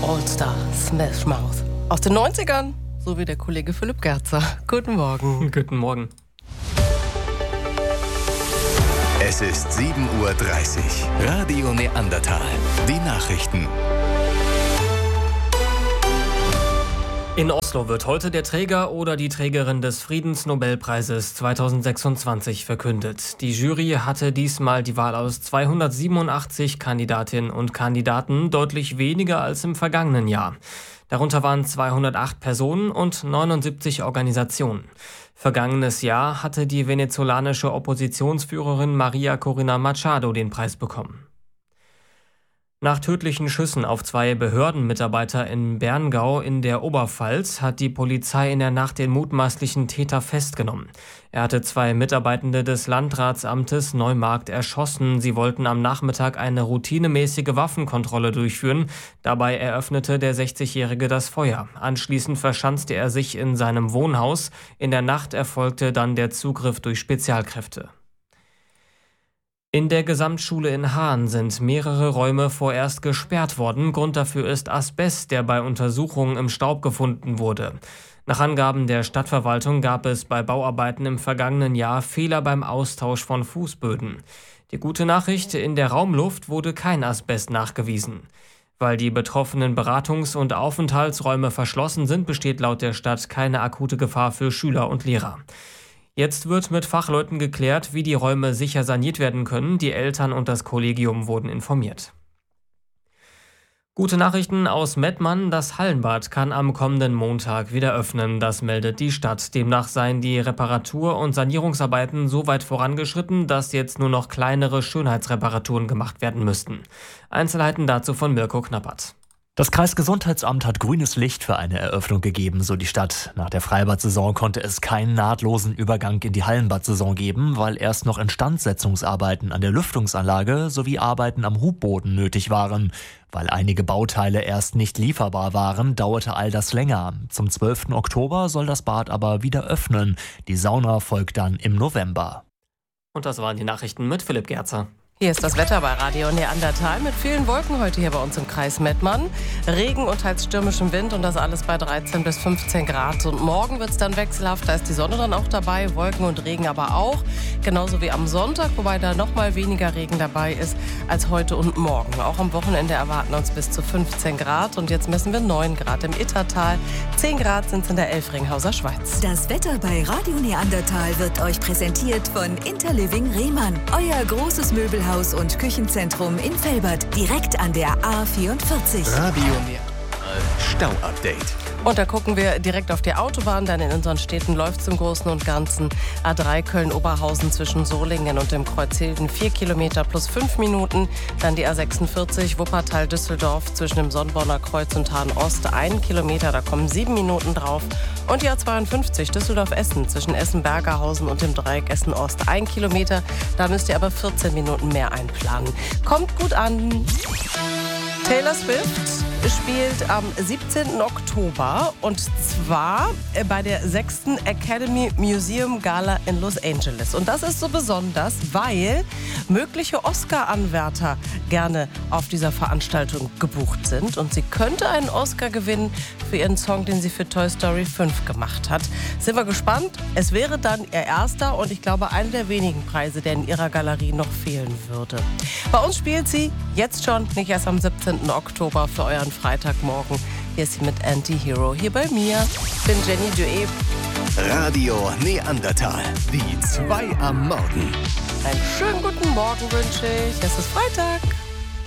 All-Star Smash Mouth aus den 90ern, so wie der Kollege Philipp Gerzer. Guten Morgen. Guten Morgen. Es ist 7:30 Uhr. Radio Neandertal. Die Nachrichten. In Oslo wird heute der Träger oder die Trägerin des Friedensnobelpreises 2026 verkündet. Die Jury hatte diesmal die Wahl aus 287 Kandidatinnen und Kandidaten, deutlich weniger als im vergangenen Jahr. Darunter waren 208 Personen und 79 Organisationen. Vergangenes Jahr hatte die venezolanische Oppositionsführerin Maria Corina Machado den Preis bekommen. Nach tödlichen Schüssen auf 2 Behördenmitarbeiter in Berngau in der Oberpfalz hat die Polizei in der Nacht den mutmaßlichen Täter festgenommen. Er hatte 2 Mitarbeitende des Landratsamtes Neumarkt erschossen. Sie wollten am Nachmittag eine routinemäßige Waffenkontrolle durchführen. Dabei eröffnete der 60-Jährige das Feuer. Anschließend verschanzte er sich in seinem Wohnhaus. In der Nacht erfolgte dann der Zugriff durch Spezialkräfte. In der Gesamtschule in Haan sind mehrere Räume vorerst gesperrt worden. Grund dafür ist Asbest, der bei Untersuchungen im Staub gefunden wurde. Nach Angaben der Stadtverwaltung gab es bei Bauarbeiten im vergangenen Jahr Fehler beim Austausch von Fußböden. Die gute Nachricht: In der Raumluft wurde kein Asbest nachgewiesen. Weil die betroffenen Beratungs- und Aufenthaltsräume verschlossen sind, besteht laut der Stadt keine akute Gefahr für Schüler und Lehrer. Jetzt wird mit Fachleuten geklärt, wie die Räume sicher saniert werden können. Die Eltern und das Kollegium wurden informiert. Gute Nachrichten aus Mettmann: Das Hallenbad kann am kommenden Montag wieder öffnen. Das meldet die Stadt. Demnach seien die Reparatur- und Sanierungsarbeiten so weit vorangeschritten, dass jetzt nur noch kleinere Schönheitsreparaturen gemacht werden müssten. Einzelheiten dazu von Mirko Knappert. Das Kreisgesundheitsamt hat grünes Licht für eine Eröffnung gegeben, so die Stadt. Nach der Freibad-Saison konnte es keinen nahtlosen Übergang in die Hallenbad-Saison geben, weil erst noch Instandsetzungsarbeiten an der Lüftungsanlage sowie Arbeiten am Hubboden nötig waren. Weil einige Bauteile erst nicht lieferbar waren, dauerte all das länger. Zum 12. Oktober soll das Bad aber wieder öffnen. Die Sauna folgt dann im November. Und das waren die Nachrichten mit Philipp Gerzer. Hier ist das Wetter bei Radio Neandertal mit vielen Wolken heute hier bei uns im Kreis Mettmann. Regen und teils stürmischem Wind und das alles bei 13 bis 15 Grad. Und morgen wird es dann wechselhaft, da ist die Sonne dann auch dabei, Wolken und Regen aber auch. Genauso wie am Sonntag, wobei da noch mal weniger Regen dabei ist als heute und morgen. Auch am Wochenende erwarten uns bis zu 15 Grad und jetzt messen wir 9 Grad im Ittertal. 10 Grad sind es in der Elfringhauser Schweiz. Das Wetter bei Radio Neandertal wird euch präsentiert von Interliving Rehmann. Euer großes Möbelhaus und Küchenzentrum in Velbert, direkt an der A44. Radio Neandertal Stau-Update. Und da gucken wir direkt auf die Autobahn, denn in unseren Städten läuft es im Großen und Ganzen. A3 Köln-Oberhausen zwischen Solingen und dem Kreuz Hilden 4 Kilometer plus 5 Minuten. Dann die A46 Wuppertal-Düsseldorf zwischen dem Sonnborner Kreuz und Hahn-Ost 1 Kilometer, da kommen 7 Minuten drauf. Und die A52 Düsseldorf-Essen zwischen Essen-Bergerhausen und dem Dreieck Essen-Ost 1 Kilometer. Da müsst ihr aber 14 Minuten mehr einplanen. Kommt gut an! Taylor Swift spielt am 17. Oktober und zwar bei der 6. Academy Museum Gala in Los Angeles. Und das ist so besonders, weil mögliche Oscar-Anwärter gerne auf dieser Veranstaltung gebucht sind. Und sie könnte einen Oscar gewinnen für ihren Song, den sie für Toy Story 5 gemacht hat. Sind wir gespannt? Es wäre dann ihr erster und ich glaube einer der wenigen Preise, der in ihrer Galerie noch fehlen würde. Bei uns spielt sie jetzt schon, nicht erst am 17. Oktober für euren Freitagmorgen. Hier ist sie mit Anti-Hero hier bei mir. Ich bin Jenny Duet. Radio Neandertal. Die 2 am Morgen. Einen schönen guten Morgen wünsche ich. Es ist Freitag.